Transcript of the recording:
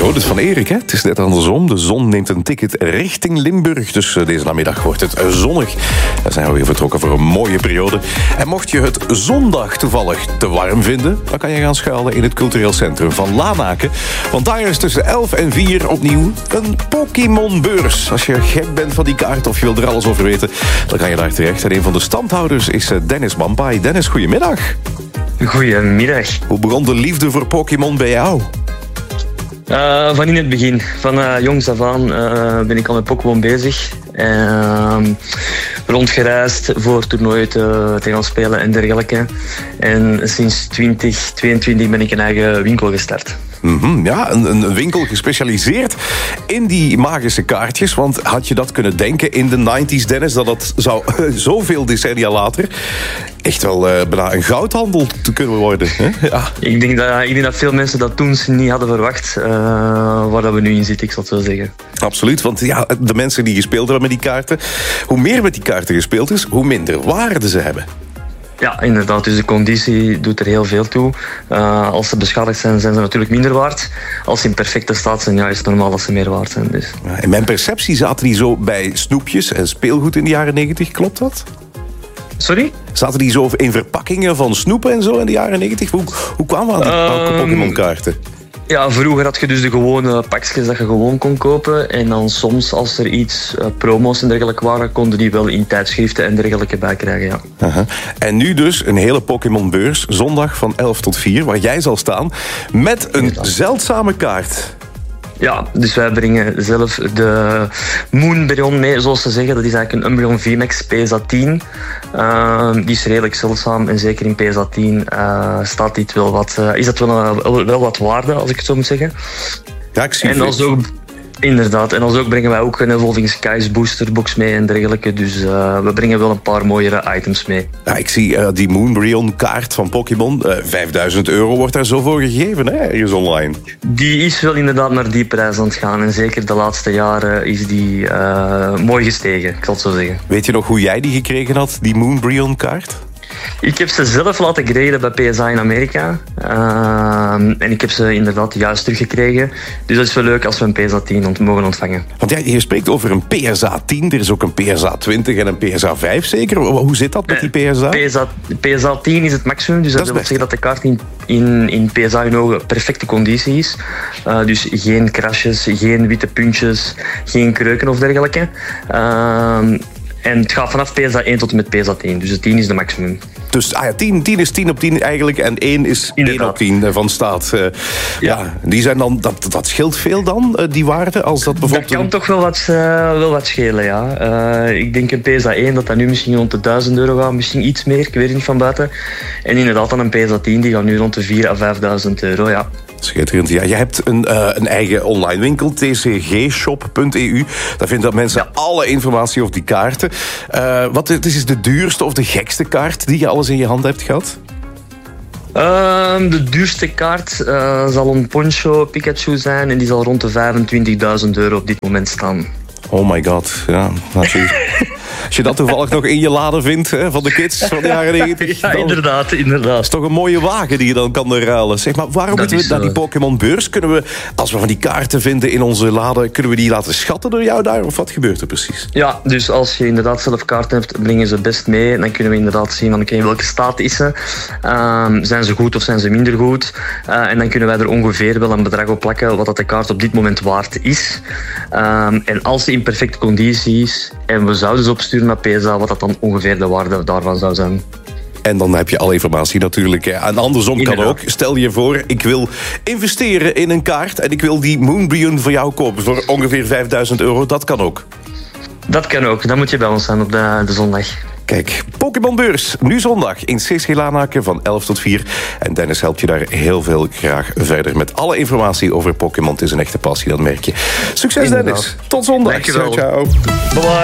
hoort het van Erik, hè? Het is net andersom. De zon neemt een ticket richting Limburg. Dus deze namiddag wordt het zonnig. Dan zijn we weer vertrokken voor een mooie periode. En mocht je het zondag toevallig te warm vinden, dan kan je gaan schuilen in het cultureel centrum van Lanaken. Want daar is tussen 11 en 4 opnieuw een Pokémon-beurs. Als je gek bent van die kaart of je wil er alles over weten, dan kan je daar terecht. En een van de standhouders is Dennis Mampai. Dennis, goedemiddag. Goedemiddag. Hoe begon de liefde voor Pokémon bij jou? Van in het begin. Van jongs af aan ben ik al met Pokémon bezig. Rondgereisd voor toernooien te gaan spelen en dergelijke. En sinds 2022 ben ik een eigen winkel gestart. Ja, een winkel gespecialiseerd in die magische kaartjes. Want had je dat kunnen denken in de 90s, Dennis, dat het zou zoveel decennia later echt wel bijna een goudhandel te kunnen worden? Hè? Ja. Ik denk dat veel mensen dat toen niet hadden verwacht, waar dat we nu in zitten, ik zal het zo zeggen. Absoluut, want ja, de mensen die gespeeld hebben met die kaarten, hoe meer met die kaarten gespeeld is, hoe minder waarde ze hebben. Ja, inderdaad. Dus de conditie doet er heel veel toe. Als ze beschadigd zijn, zijn ze natuurlijk minder waard. Als ze in perfecte staat zijn, ja, is het normaal dat ze meer waard zijn. Dus. In mijn perceptie zaten die zo bij snoepjes en speelgoed in de jaren 90. Klopt dat? Sorry? Zaten die zo in verpakkingen van snoepen en zo in de jaren 90? Hoe kwamen we aan die Pokémon-kaarten? Ja, vroeger had je dus de gewone pakjes dat je gewoon kon kopen. En dan soms, als er iets promo's en dergelijke waren, konden die wel in tijdschriften en dergelijke bij krijgen, ja. En nu dus een hele Pokémon-beurs, zondag van 11 tot 4, waar jij zal staan, met een zeldzame kaart. Ja, dus wij brengen zelf de Moonbryon mee, zoals ze zeggen. Dat is eigenlijk een Umbreon VMAX PSA 10. Die is redelijk zeldzaam en zeker in PSA 10 staat dit wel wat, is dat wel wat waarde, als ik het zo moet zeggen. Ja, ik zie en als ook, inderdaad, en als ook brengen wij ook een Evolving Skies boosterbox mee en dergelijke. Dus we brengen wel een paar mooiere items mee. Ja, ik zie die Moonbryon kaart van Pokémon. €5.000 wordt daar zo voor gegeven, hè, ergens online. Die is wel inderdaad naar die prijs aan het gaan. En zeker de laatste jaren is die mooi gestegen, ik zal het zo zeggen. Weet je nog hoe jij die gekregen had, die Moonbryon kaart? Ik heb ze zelf laten graden bij PSA in Amerika. En ik heb ze inderdaad juist teruggekregen. Dus dat is wel leuk als we een PSA 10 mogen ontvangen. Want ja, je spreekt over een PSA 10. Er is ook een PSA 20 en een PSA 5 zeker. Hoe zit dat met die PSA? PSA 10 is het maximum. Dus dat wil zeggen dat de kaart in PSA in ogen perfecte conditie is. Dus geen crashes, geen witte puntjes, geen kreuken of dergelijke. En het gaat vanaf PSA 1 tot en met PSA 10. Dus de 10 is de maximum. Dus 10 is 10 op 10 eigenlijk. En 1 is inderdaad 1 op 10 van staat. Ja, die zijn dan, dat scheelt veel dan, die waarde? Als dat bijvoorbeeld... Dat kan toch wel wat schelen, ja. Ik denk een PSA 1 dat nu misschien rond de €1.000 gaat. Misschien iets meer, ik weet het niet van buiten. En inderdaad dan een PSA 10 die gaat nu rond de €4.000 à €5.000, ja. Schitterend. Ja, jij hebt een eigen online winkel, tcgshop.eu. Daar vinden mensen alle informatie over die kaarten. Wat is de duurste of de gekste kaart die je alles in je hand hebt gehad? De duurste kaart zal een Poncho Pikachu zijn en die zal rond de €25.000 op dit moment staan. Oh my god, ja. Als je dat toevallig nog in je lade vindt, hè, van de kids van de jaren 90. Ja, inderdaad. Dat is toch een mooie wagen die je dan kan ruilen. Zeg maar, waarom moeten we naar die Pokémon-beurs? Kunnen we, als we van die kaarten vinden in onze lade, kunnen we die laten schatten door jou daar? Of wat gebeurt er precies? Ja, dus als je inderdaad zelf kaarten hebt, brengen ze best mee. En dan kunnen we inderdaad zien in welke staat is ze. Zijn ze goed of zijn ze minder goed? En dan kunnen wij er ongeveer wel een bedrag op plakken wat dat de kaart op dit moment waard is. En als ze in perfecte conditie is en we zouden ze opsturen naar PSA, wat dat dan ongeveer de waarde daarvan zou zijn. En dan heb je alle informatie natuurlijk. En andersom kan ook. Stel je voor, ik wil investeren in een kaart en ik wil die Moonbryon voor jou kopen voor ongeveer €5.000. Dat kan ook. Dat kan ook. Dan moet je bij ons zijn op de zondag. Kijk, Pokémon-beurs, nu zondag in CC Lanaken van 11 tot 4. En Dennis helpt je daar heel veel graag verder met alle informatie over Pokémon. Het is een echte passie, dat merk je. Succes, Dennis. Tot zondag. Dankjewel. Ciao. Bye bye.